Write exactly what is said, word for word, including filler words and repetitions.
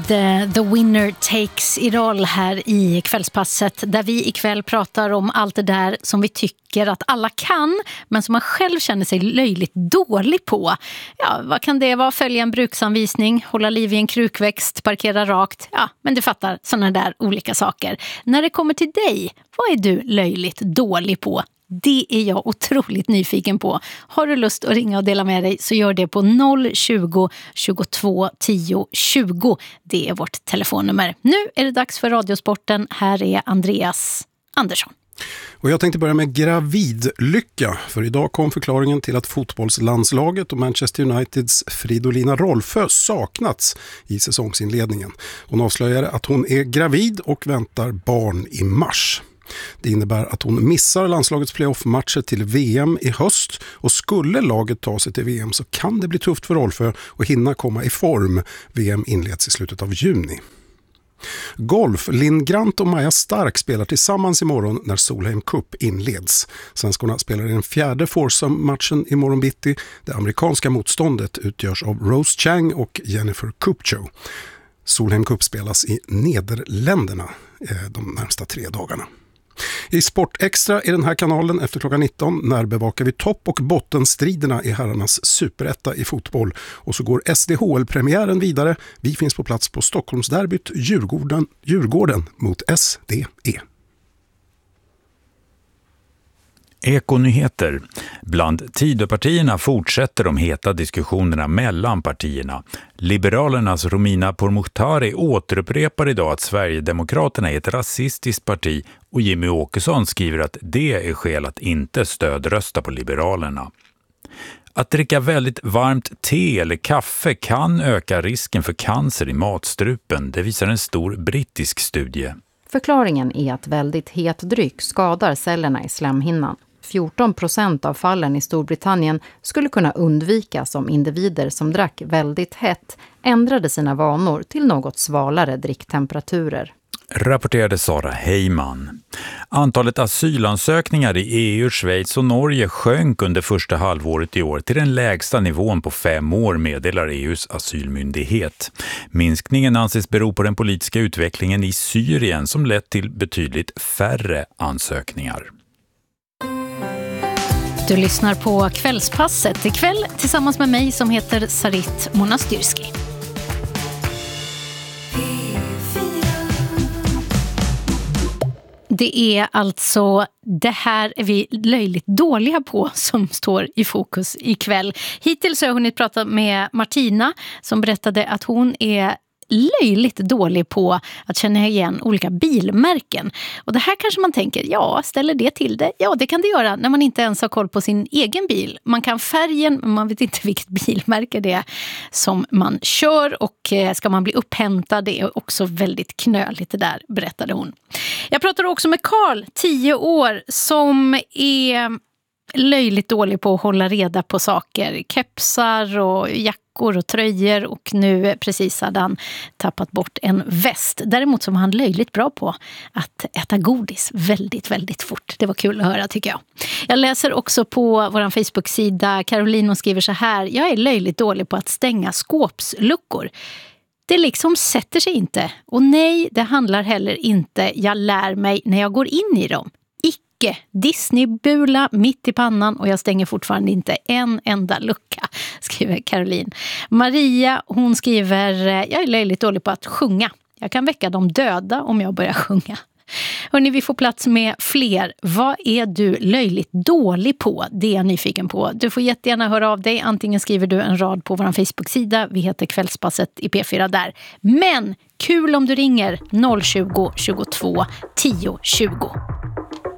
lite The Winner Takes It All här i kvällspasset, där vi ikväll pratar om allt det där som vi tycker att alla kan, men som man själv känner sig löjligt dålig på. Ja, vad kan det vara? Följa en bruksanvisning, hålla liv i en krukväxt, parkera rakt. Ja, men du fattar, sådana där olika saker. När det kommer till dig, vad är du löjligt dålig på? Det är jag otroligt nyfiken på. Har du lust att ringa och dela med dig så gör det på noll tjugo, tjugotvå, tio, tjugo. Det är vårt telefonnummer. Nu är det dags för Radiosporten. Här är Andreas Andersson. Och jag tänkte börja med gravidlycka, för idag kom förklaringen till att fotbollslandslaget och Manchester Uniteds Fridolina Rolfö saknats i säsongsinledningen. Hon avslöjar att hon är gravid och väntar barn i mars. Det innebär att hon missar landslagets playoff-matcher till V M i höst, och skulle laget ta sig till V M så kan det bli tufft för Rolfö att hinna komma i form. V M inleds i slutet av juni. Golf. Linn Grant och Maja Stark spelar tillsammans imorgon när Solheim Cup inleds. Svenskorna spelar i den fjärde foursome-matchen imorgon bitti. Det amerikanska motståndet utgörs av Rose Chang och Jennifer Kupcho. Solheim Cup spelas i Nederländerna de närmsta tre dagarna. I Sport Extra i den här kanalen efter klockan nitton när bevakar vi topp- och bottenstriderna i herrarnas superetta i fotboll. Och så går S D H L-premiären vidare. Vi finns på plats på Stockholmsderbyt Djurgården, Djurgården mot S D E. Ekonyheter. Bland Tidöpartierna fortsätter de heta diskussionerna mellan partierna. Liberalernas Romina Pourmokhtari återupprepar idag att Sverigedemokraterna är ett rasistiskt parti, och Jimmy Åkesson skriver att det är skäl att inte stödrösta på Liberalerna. Att dricka väldigt varmt te eller kaffe kan öka risken för cancer i matstrupen, det visar en stor brittisk studie. Förklaringen är att väldigt het dryck skadar cellerna i slemhinnan. fjorton procent av fallen i Storbritannien skulle kunna undvikas om individer som drack väldigt hett ändrade sina vanor till något svalare dricktemperaturer. Rapporterade Sara Heyman. Antalet asylansökningar i E U, Schweiz och Norge sjönk under första halvåret i år till den lägsta nivån på fem år, meddelar E U:s asylmyndighet. Minskningen anses bero på den politiska utvecklingen i Syrien som lett till betydligt färre ansökningar. Du lyssnar på Kvällspasset ikväll tillsammans med mig som heter Sarit Monastyrski. Det är alltså det här är vi löjligt dåliga på som står i fokus ikväll. Hittills har jag hunnit prata med Martina som berättade att hon är löjligt dålig på att känna igen olika bilmärken. Och det här kanske man tänker, ja, ställer det till det? Ja, det kan det göra när man inte ens har koll på sin egen bil. Man kan färgen, men man vet inte vilket bilmärke det är som man kör, och ska man bli upphämtad, det är också väldigt knöligt det där, berättade hon. Jag pratade också med Karl, tio år, som är löjligt dålig på att hålla reda på saker. Kepsar och jackor och tröjor, och nu precis hade han tappat bort en väst. Däremot som han löjligt bra på att äta godis väldigt, väldigt fort. Det var kul att höra, tycker jag. Jag läser också på vår Facebook-sida. Caroline skriver så här: jag är löjligt dålig på att stänga skåpsluckor. Det liksom sätter sig inte. Och nej, det handlar heller inte. Jag lär mig när jag går in i dem. Disney-bula mitt i pannan, och jag stänger fortfarande inte en enda lucka, skriver Caroline. Maria, hon skriver: jag är löjligt dålig på att sjunga. Jag kan väcka de döda om jag börjar sjunga. Hörrni, vi får plats med fler. Vad är du löjligt dålig på? Det är jag nyfiken på. Du får jättegärna höra av dig. Antingen skriver du en rad på vår Facebook-sida. Vi heter Kvällspasset i P fyra där. Men kul om du ringer noll tjugo, tjugotvå, tio, tjugo.